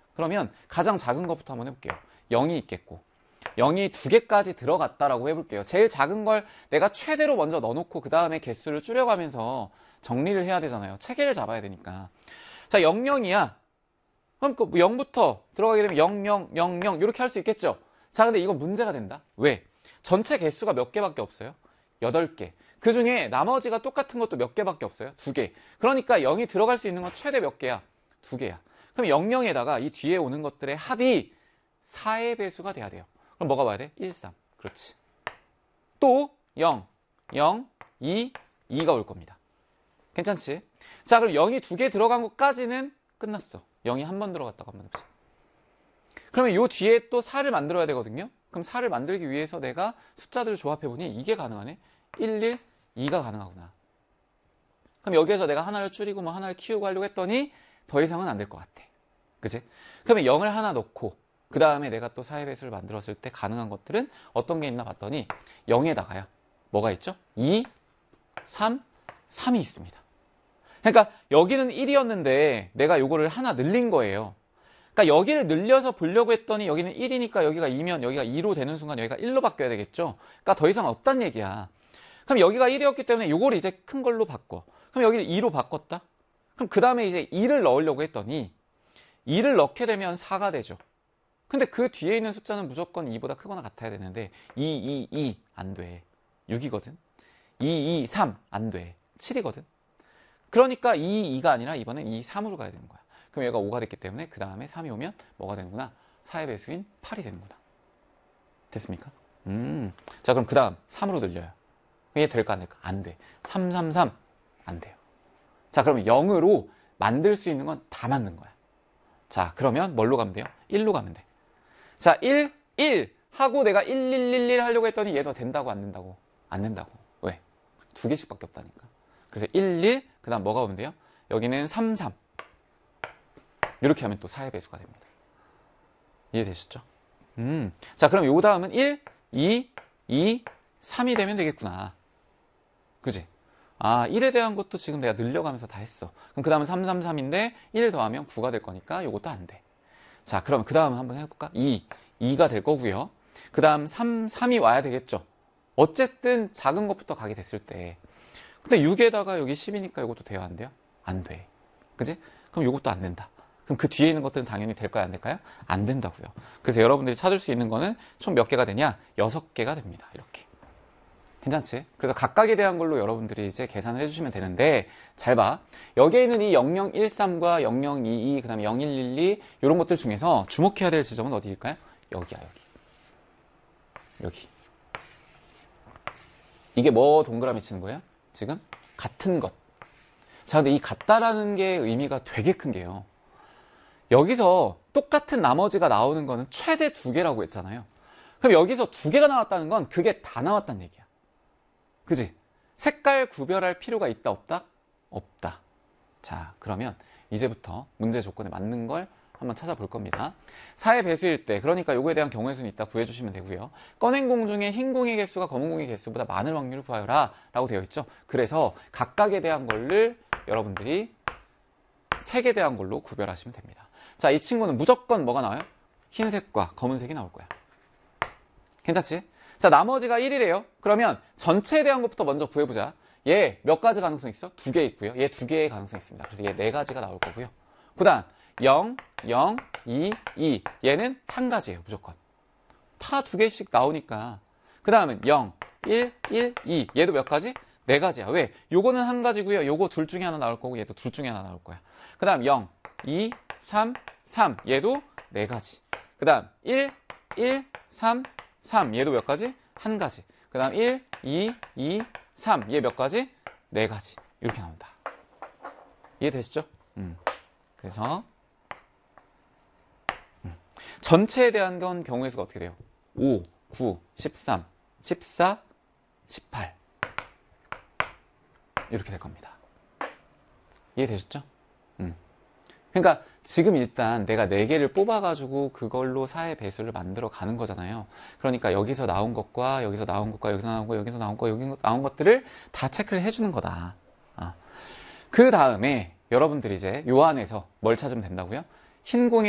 그러면 가장 작은 것부터 한번 해볼게요. 0이 있겠고 0이 2개까지 들어갔다라고 해볼게요. 제일 작은 걸 내가 최대로 먼저 넣어놓고 그 다음에 개수를 줄여가면서 정리를 해야 되잖아요. 체계를 잡아야 되니까. 자, 00이야. 그럼 그 0부터 들어가게 되면 00, 00 이렇게 할 수 있겠죠. 자, 근데 이건 문제가 된다. 왜? 전체 개수가 몇 개밖에 없어요? 8개. 그 중에 나머지가 똑같은 것도 몇 개밖에 없어요? 2개. 그러니까 0이 들어갈 수 있는 건 최대 몇 개야? 2개야. 그럼 00에다가 이 뒤에 오는 것들의 합이 4의 배수가 돼야 돼요. 그럼 뭐가 와야 돼? 1, 3. 그렇지. 또 0, 0, 2, 2가 올 겁니다. 괜찮지? 자, 그럼 0이 2개 들어간 것까지는 끝났어. 0이 한 번 들어갔다고 한번 해보자. 그러면 요 뒤에 또 4를 만들어야 되거든요. 그럼 4를 만들기 위해서 내가 숫자들을 조합해보니 이게 가능하네. 1, 1, 2가 가능하구나. 그럼 여기에서 내가 하나를 줄이고 뭐 하나를 키우고 하려고 했더니 더 이상은 안 될 것 같아. 그치? 그러면 0을 하나 넣고 그 다음에 내가 또 4의 배수를 만들었을 때 가능한 것들은 어떤 게 있나 봤더니 0에다가요. 뭐가 있죠? 2, 3, 3이 있습니다. 그러니까 여기는 1이었는데 내가 요거를 하나 늘린 거예요. 그러니까 여기를 늘려서 보려고 했더니 여기는 1이니까 여기가 2면 여기가 2로 되는 순간 여기가 1로 바뀌어야 되겠죠. 그러니까 더 이상 없단 얘기야. 그럼 여기가 1이었기 때문에 요걸 이제 큰 걸로 바꿔. 그럼 여기를 2로 바꿨다. 그럼 그 다음에 이제 2를 넣으려고 했더니 2를 넣게 되면 4가 되죠. 근데 그 뒤에 있는 숫자는 무조건 2보다 크거나 같아야 되는데 2, 2, 2 안 돼. 6이거든. 2, 2, 3 안 돼. 7이거든. 그러니까 2, 2가 아니라 이번엔 2, 3으로 가야 되는 거야. 그럼 얘가 5가 됐기 때문에 그 다음에 3이 오면 뭐가 되는구나? 4의 배수인 8이 되는구나. 됐습니까? 자, 그럼 그 다음 3으로 늘려요. 이게 될까 안 될까? 안 돼. 3, 3, 3 안 돼요. 자, 그러면 0으로 만들 수 있는 건 다 만든 거야. 자, 그러면 뭘로 가면 돼요? 1로 가면 돼. 자, 1, 1 하고 내가 1, 1, 1, 1 하려고 했더니 얘도 된다고 안 된다고? 안 된다고. 왜? 2개씩밖에 없다니까. 그래서 1, 1, 그 다음 뭐가 오면 돼요? 여기는 3, 3. 이렇게 하면 또 4의 배수가 됩니다. 이해되셨죠? 자, 그럼 요 다음은 1, 2, 2, 3이 되면 되겠구나. 그지? 아, 1에 대한 것도 지금 내가 늘려가면서 다 했어. 그럼 그 다음은 3, 3, 3인데 1 더하면 9가 될 거니까 요것도 안 돼. 자, 그럼 그 다음 한번 해볼까? 2, 2가 될 거고요. 그 다음 3, 3이 와야 되겠죠. 어쨌든 작은 것부터 가게 됐을 때. 근데 6에다가 여기 10이니까 이것도 돼야 안 돼요? 안 돼. 그지? 그럼 이것도 안 된다. 그럼 그 뒤에 있는 것들은 당연히 될까요? 안 될까요? 안 된다고요. 그래서 여러분들이 찾을 수 있는 거는 총 몇 개가 되냐? 6개가 됩니다. 이렇게. 괜찮지? 그래서 각각에 대한 걸로 여러분들이 이제 계산을 해주시면 되는데, 잘 봐. 여기에 있는 이 0013과 0022, 그 다음에 0112, 이런 것들 중에서 주목해야 될 지점은 어디일까요? 여기야, 여기. 여기. 이게 뭐 동그라미 치는 거예요? 지금? 같은 것. 자, 근데 이 같다라는 게 의미가 되게 큰 게요. 여기서 똑같은 나머지가 나오는 거는 최대 2개라고 했잖아요. 그럼 여기서 2개가 나왔다는 건 그게 다 나왔다는 얘기야. 그지? 색깔 구별할 필요가 있다, 없다? 없다. 자, 그러면 이제부터 문제 조건에 맞는 걸 한번 찾아볼 겁니다. 4의 배수일 때, 그러니까 요거에 대한 경우의 수는 이따 구해주시면 되고요. 꺼낸 공 중에 흰 공의 개수가 검은 공의 개수보다 많을 확률을 구하여라 라고 되어 있죠. 그래서 각각에 대한 거를 여러분들이 색에 대한 걸로 구별하시면 됩니다. 자, 이 친구는 무조건 뭐가 나와요? 흰색과 검은색이 나올 거야. 괜찮지? 자, 나머지가 1이래요. 그러면 전체에 대한 것부터 먼저 구해보자. 얘 몇 가지 가능성이 있어? 2개 있고요. 얘 2개의 가능성이 있습니다. 그래서 얘 4가지가 나올 거고요. 그 다음 0, 0, 2, 2. 얘는 한 가지예요. 무조건. 다 2개씩 나오니까. 그 다음은 0, 1, 1, 2. 얘도 몇 가지? 4가지야. 왜? 요거는 한 가지고요. 요거 둘 중에 하나 나올 거고 얘도 둘 중에 하나 나올 거야. 그 다음 0, 2, 3, 3. 얘도 4가지. 그 다음 1, 1, 3, 3. 얘도 몇 가지? 한 가지. 그 다음 1, 2, 2, 3. 얘 몇 가지? 4가지. 이렇게 나온다. 이해되시죠? 그래서 전체에 대한 건 경우의 수가 어떻게 돼요? 5, 9, 13, 14, 18 이렇게 될 겁니다. 이해되셨죠? 그러니까 지금 일단 내가 4개를 뽑아가지고 그걸로 4의 배수를 만들어 가는 거잖아요. 그러니까 여기서 나온 것과 여기서 나온 것과 여기서 나온 거, 여기서 나온 거, 여기 나온 것들을 다 체크를 해주는 거다. 그 다음에 여러분들이 이제 요 안에서 뭘 찾으면 된다고요? 흰 공의